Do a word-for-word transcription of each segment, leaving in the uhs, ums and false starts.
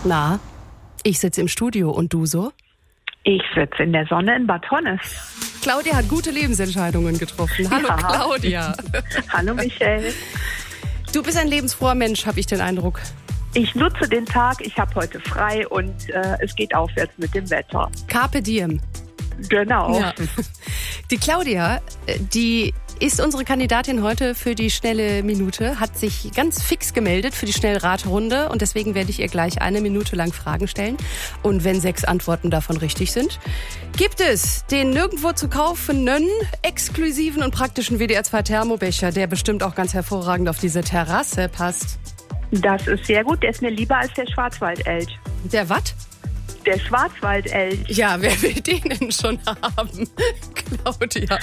Na, ich sitze im Studio und du so? Ich sitze in der Sonne in Bad Honne. Claudia hat gute Lebensentscheidungen getroffen. Hallo Ja. Claudia. Hallo Michelle. Du bist ein lebensfroher Mensch, habe ich den Eindruck. Ich nutze den Tag, ich habe heute frei und äh, es geht aufwärts mit dem Wetter. Carpe diem. Genau. Ja. Die Claudia, die ist unsere Kandidatin heute für die schnelle Minute, hat sich ganz fix gemeldet für die Schnellraterunde und deswegen werde ich ihr gleich eine Minute lang Fragen stellen. Und wenn sechs Antworten davon richtig sind, gibt es den nirgendwo zu kaufenden, exklusiven und praktischen W D R zwei Thermobecher, der bestimmt auch ganz hervorragend auf diese Terrasse passt. Das ist sehr gut, der ist mir lieber als der Schwarzwaldelch. Der was? Der Schwarzwaldelch. Ja, wer will den denn schon haben? Claudia.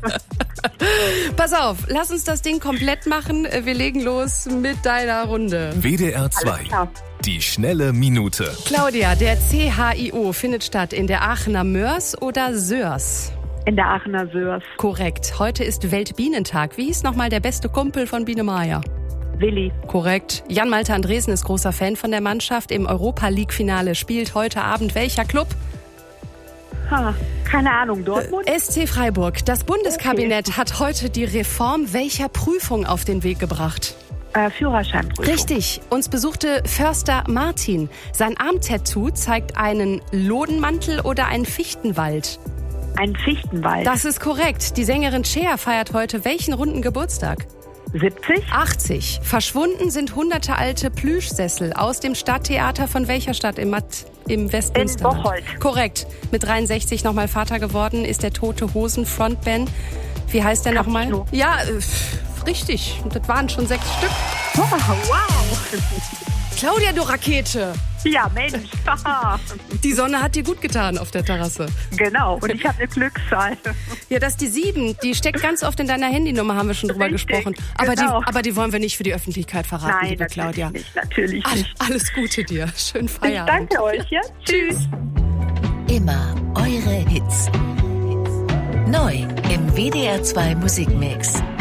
Pass auf, lass uns das Ding komplett machen. Wir legen los mit deiner Runde. W D R zwei, die schnelle Minute. Claudia, der C H I O findet statt in der Aachener Mörs oder Sörs? In der Aachener Sörs. Korrekt. Heute ist Weltbienentag. Wie hieß nochmal der beste Kumpel von Biene Maya? Willi. Korrekt. Jan-Malte Andresen ist großer Fan von der Mannschaft. Im Europa-League-Finale spielt heute Abend welcher Club? Ha, keine Ahnung, Dortmund? S C Freiburg. Das Bundeskabinett okay. hat heute die Reform welcher Prüfung auf den Weg gebracht? Äh, Führerscheinprüfung. Richtig. Uns besuchte Förster Martin. Sein Armtattoo zeigt einen Lodenmantel oder einen Fichtenwald? Ein Fichtenwald. Das ist korrekt. Die Sängerin Cher feiert heute welchen runden Geburtstag? siebzig? achtzig. Verschwunden sind hunderte alte Plüschsessel aus dem Stadttheater von welcher Stadt im, Matt, im Westmünsterland? In Bocholt. Korrekt. Mit dreiundsechzig nochmal Vater geworden ist der Tote Hosen Frontman. Wie heißt der nochmal? Ja, äh, richtig. Das waren schon sechs Stück. Oh, wow. Claudia, du Rakete. Ja, Mensch. Die Sonne hat dir gut getan auf der Terrasse. Genau. Und ich habe eine Glückszahl. Ja, das ist die sieben. Die steckt ganz oft in deiner Handynummer, haben wir schon drüber Richtig, gesprochen. Aber, genau. die, aber die wollen wir nicht für die Öffentlichkeit verraten, Nein, liebe natürlich Claudia. nicht, natürlich All, nicht. alles Gute dir. Schönen Feierabend. Ich danke euch. Ja? Tschüss. Immer eure Hits. Neu im W D R zwei Musikmix.